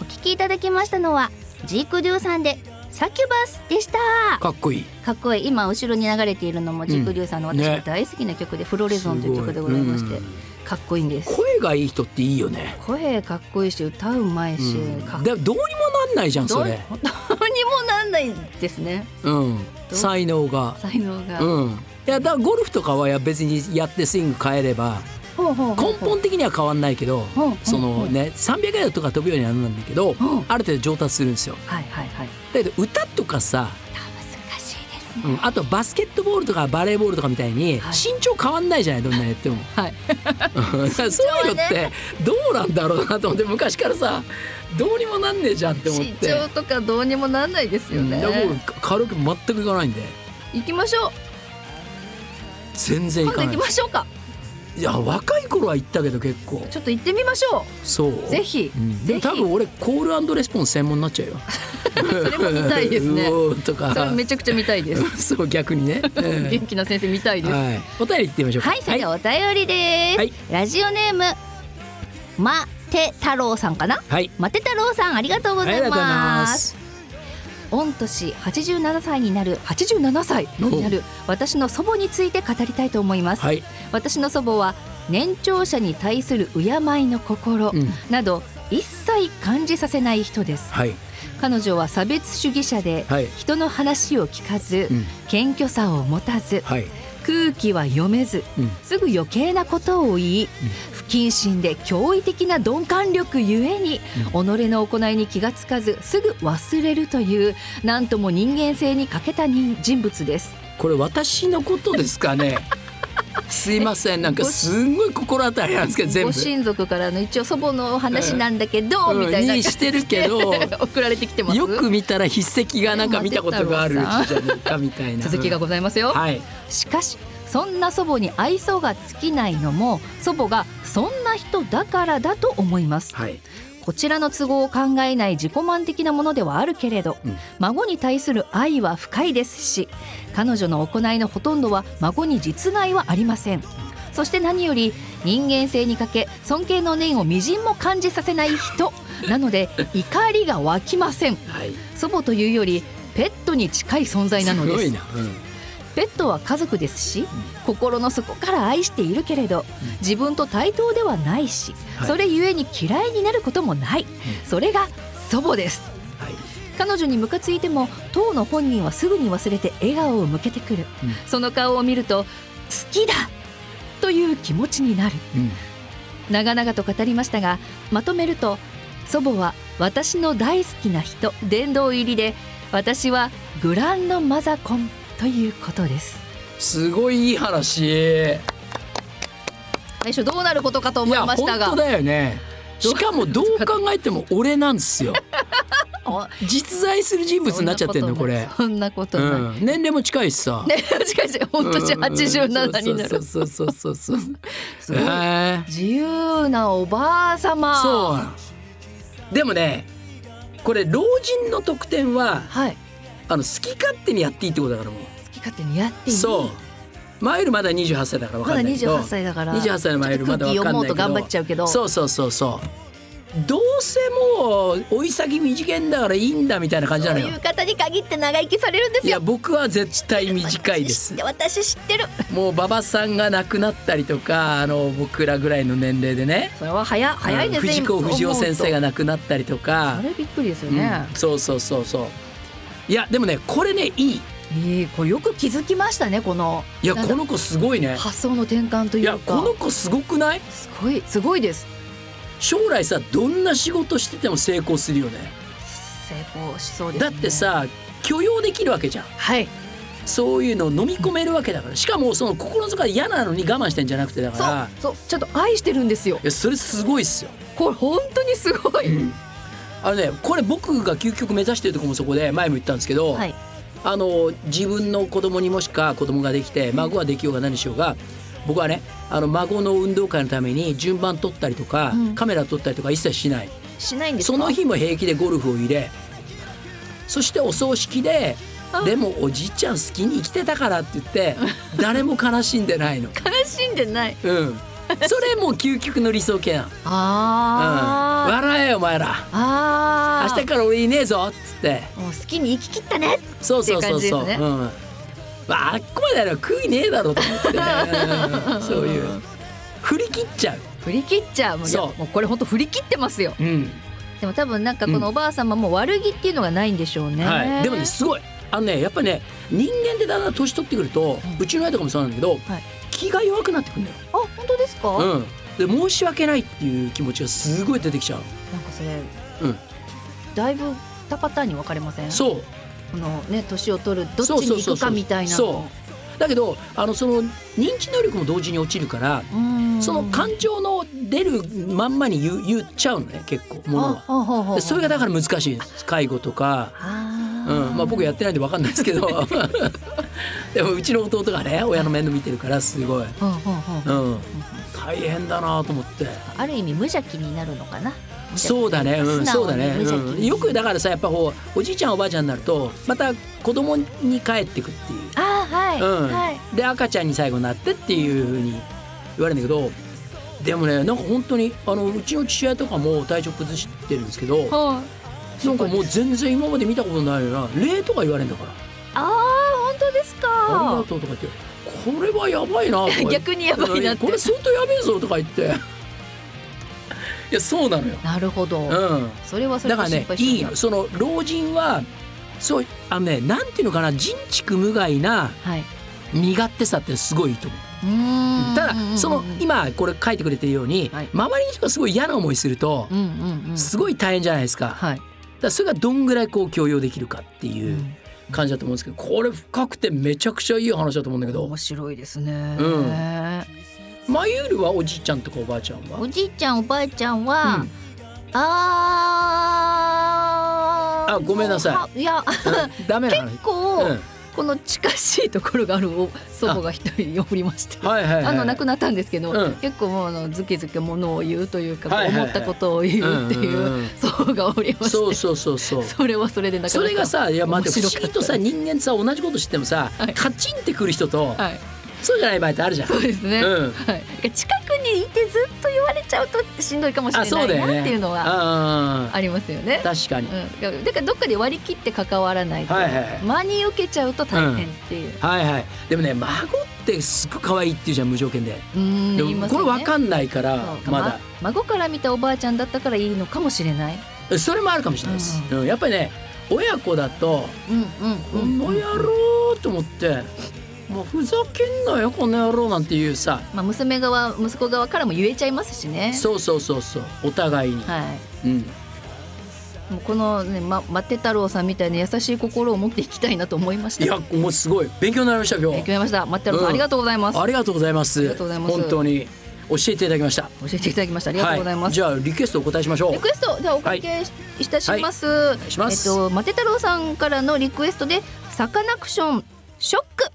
聞きいただきましたのはジークデューさんでサキュバスでした。 かっこいい。 かっこいい。今後ろに流れているのもジークデューさんの私が大好きな曲で、フロレゾンという曲でございまして、かっこいいんです。 声がいい人っていいよね。 声かっこいいし歌うまいし、 でどうにもなんないじゃんそれ。 どうにもなんないですね。 才能が。いやだからゴルフとかは別にやってスイング変えれば根本的には変わんないけど、そのね300ヤードとか飛ぶようになるんだけど、ある程度上達するんですよ。だけど歌とかさ、 難しいですね。 あとバスケットボールとかバレーボールとかみたいに身長変わんないじゃない、どんなやっても。そういうのってどうなんだろうなと思って、昔からさどうにもなんねえじゃんって思って。 身長とかどうにもなんないですよね。 もう軽く全くいかないんで。 行きましょう。 全然いかない。 今度行きましょうか。 いや若い頃は行ったけど結構ちょっと行ってみましょう。 そうぜひ、ぜひ。 多分俺コール&レスポンス専門になっちゃうよ。 それも見たいですね。 とかそれめちゃくちゃ見たいです。 そう逆にね、 元気な先生見たいです。 お便り行ってみましょうか。 はい、それではお便りです。ラジオネームマテ太郎さんかな。マテ太郎さんありがとうございます。御年87歳になる私の祖母について語りたいと思います。私の祖母は年長者に対する敬いの心など一切感じさせない人です。彼女は差別主義者で、人の話を聞かず、謙虚さを持たず、空気は読めず、すぐ余計なことを言い、不謹慎で驚異的な鈍感力ゆえに、己の行いに気がつかずすぐ忘れるという、なんとも人間性に欠けた人物です。 これ私のことですかね。すいません、なんかすんごい心当たりなんですけど、全部ご親族からの一応祖母の話なんだけど、みたいなにしてるけど送られてきてます。 よく見たら筆跡がなんか見たことがあるじゃないかみたいな続きがございますよ。しかしそんな祖母に愛想が尽きないのも、祖母がそんな人だからだと思います。こちらの都合を考えない自己満的なものではあるけれど、孫に対する愛は深いですし、彼女の行いのほとんどは孫に実害はありません。そして何より人間性に欠け、尊敬の念をみじんも感じさせない人なので怒りが湧きません。祖母というよりペットに近い存在なのです。ペットは家族ですし、心の底から愛しているけれど、自分と対等ではないし、それゆえに嫌いになることもない、それが祖母です。彼女にムカついても当の本人はすぐに忘れて笑顔を向けてくる、その顔を見ると好きだという気持ちになる、長々と語りましたが、まとめると、祖母は私の大好きな人、殿堂入りで、私はグランドマザコンということです。 すごいいい話。 最初どうなることかと思いましたが、 本当だよね。しかもどう考えても俺なんですよ。実在する人物になっちゃってんのこれ。 そんなことない、 年齢も近いしさ。 年齢も近いし、本当に87になる。 そう自由なおばあさま。 そうでもね、これ老人の特典は、好き勝手にやっていいってことだから。もう好き勝手にやっていい。 そうマイルまだ28歳だから分かんないけど、 まだ28歳だから 28歳のマイルまだ分かんないけど、 読もうと頑張っちゃうけど、 どうせもう追い先短いんだからいいんだみたいな感じなのよ。 そういう方に限って長生きされるんですよ。 いや僕は絶対短いです。 私知ってる。 もう馬場さんが亡くなったりとか、僕らぐらいの年齢でね、 それは早いですね。 藤子不二雄先生が亡くなったりとか、 あれびっくりですよね、 そういやでもね、これねいい、 これよく気づきましたね。この子すごいね。 発想の転換というか。 いやこの子すごくない？ すごいです。 将来さ、どんな仕事してても成功するよね。 成功しそうですね。 だってさ、許容できるわけじゃん。そういうのを飲み込めるわけだから。しかもその心の底が嫌なのに我慢してんじゃなくて、だからそうちゃんと愛してるんですよ。 いやそれすごいっすよ。 これ本当にすごい、 これ僕が究極目指してるところもそこで、前も言ったんですけど、自分の子供にもしか子供ができて、孫ができようが何しようが、僕はね、孫の運動会のために順番取ったりとか、カメラ撮ったりとか一切しない。 しないんですか？ その日も平気でゴルフを入れ、そしてお葬式で、でもおじいちゃん好きに生きてたからって言って誰も悲しんでないの。 悲しんでない。 それもう究極の理想系なの。笑えよお前ら。 明日から俺いねえぞっつってもう好きに生き切ったねそうっていう感じですね。 まあっこまでやれば悔いねえだろうと思って、そういう振り切っちゃうもうこれ本当振り切ってますよ、でも多分なんかこのおばあ様も悪気っていうのがないんでしょうね、 でもねすごいやっぱりね人間ってだんだん年取ってくると、うちの親とかもそうなんだけど、気が弱くなってくるんだよ。 あ、本当ですか？ で申し訳ないっていう気持ちがすごい出てきちゃう。 なんかそれ、だいぶ2パターンに分かれません？ そうこのね年を取るどっちに行くかみたいなの。 だけどその認知能力も同時に落ちるから、その感情の出るまんまに言っちゃうのね結構ものは。それがだから難しいです。介護とか、まあ僕やってないんで分かんないですけどでもうちの弟がね親の面倒見てるからすごい、大変だなと思って。 ある意味無邪気になるのかな。 そうだね、そうだね、よくだからさやっぱおじいちゃんおばあちゃんになるとまた子供に帰ってくっていう、で赤ちゃんに最後なってっていう風に言われるんだけど、でもねなんか本当にうちの父親とかも体調崩してるんですけど、なんかもう全然今まで見たことないような礼とか言われるんだから。 あー本当ですか。 ありがとうとか言ってこれはやばいなとか逆にやばいなって、 これ相当やべえぞとか言っていやそうなのよ。 なるほど、それはそれだからねいいその老人はそうなんていうのかな人畜無害な身勝手さってすごいいいと思う。ただその今これ書いてくれてるように、周りの人がすごい嫌な思いするとすごい大変じゃないですか。だからそれがどんぐらいこう許容できるかっていう感じだと思うんですけど、これ深くてめちゃくちゃいい話だと思うんだけど。 面白いですね。 マユールはおじいちゃんとかおばあちゃんは？ おじいちゃんおばあちゃんは、 ごめんなさい。いや、 ダメな話。 結構、この近しいところがある祖母が一人おりまして、亡くなったんですけど、結構もうずけずけものを言うというか、思ったことを言うっていう祖母がおりまして、それはそれでなかなかそれがさ、いや待って不思議とさ人間さ同じこと知ってもさ、カチンってくる人と、そうじゃない場合ってあるじゃん。 そうですね、近くにいてずっと言われちゃうとしんどいかもしれないなっていうのはありますよね。 確かに、 だからどっかで割り切って関わらないと、真に受けちゃうと大変っていう、 でもね孫ってすっごい可愛いっていうじゃん無条件で。 でもこれ分かんないからまだ孫から見たおばあちゃんだったからいいのかもしれない。 それもあるかもしれないです、やっぱりね親子だとこの野郎と思ってもうふざけんなよこの野郎なんていうさ、 娘側息子側からも言えちゃいますしね。 そうお互いに、 もうこのねマテ太郎さんみたいな優しい心を持っていきたいなと思いました。 いやもうすごい勉強になりました今日。 勉強になりました。マテ太郎さん、ありがとうございます。 ありがとうございます。本当に教えていただきました。ありがとうございます。じゃあリクエストお答えしましょう。 リクエストじゃあおかけいたします。マテ太郎さんからのリクエストでサカナクションショック